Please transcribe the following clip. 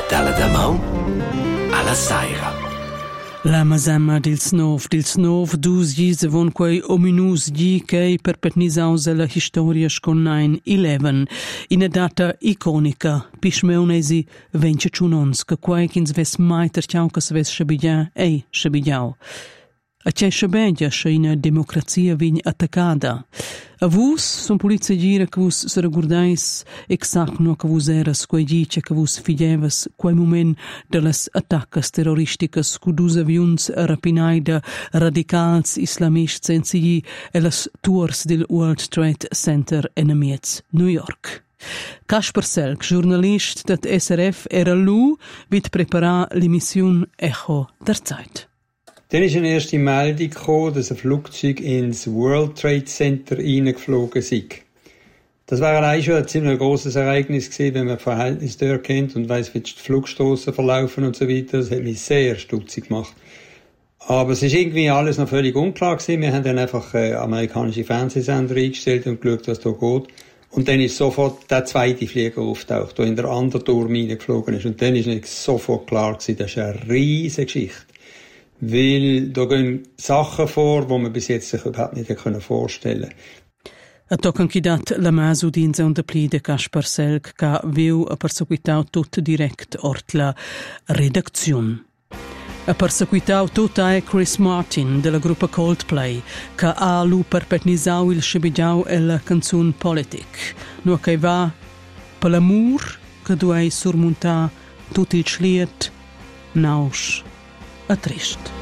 Dalla damau alla saira. La masamma dils nov dus gis avon quei ominus di che perpetnisaus la historia con 9/11 in a data iconica pismeunesi 21 che quei ch'ins ves mai terciau che se ves schabigiau. A c'è schabegia sche in democrazia vign attaccada. A vus son polizia gira che vus se regurdais exact no che vus eras quei dice che vus fidevas quei moment de las attaccas terroristicas cu dus aviuns rapinai de radicals islamists sensi e las tours del World Trade Center en amiets New York. Kasper Selk, giornalist dat SRF, era lu vid prepara l'emission Echo der Zeit. Dann ist eine erste Meldung gekommen, dass ein Flugzeug ins World Trade Center reingeflogen sei. Das war allein schon ein ziemlich grosses Ereignis gewesen, wenn man das Verhältnis dort kennt und weiss, wie die Flugstrassen verlaufen und so weiter. Das hat mich sehr stutzig gemacht. Aber es ist irgendwie alles noch völlig unklar gewesen. Wir haben dann einfach amerikanische Fernsehsender eingestellt und geschaut, was da geht. Und dann ist sofort der zweite Flieger auftaucht, der in der anderen Turm reingeflogen ist. Und dann ist sofort klar gewesen, das ist eine riesige Geschichte. Weil da gehen Sachen vor, die man bis jetzt sich überhaupt nicht vorstellen konnte. A tocan chidat la masu dinza un depli de Kasper Selk ca viu a perseguitau tot direct ort la redacziun. A perseguitau tot a Chris Martin de la gruppa Coldplay ca a lu perpetnisau il scebigiau e la canzun politic. No ca va per l'amur ca du hai surmunta tot il schliet naus a trist.